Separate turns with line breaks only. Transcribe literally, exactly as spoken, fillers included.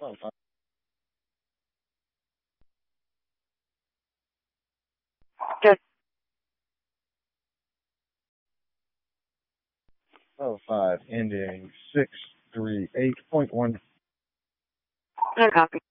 Oh, five.
Good.
Oh, five, ending six three eight point one.
Good copy.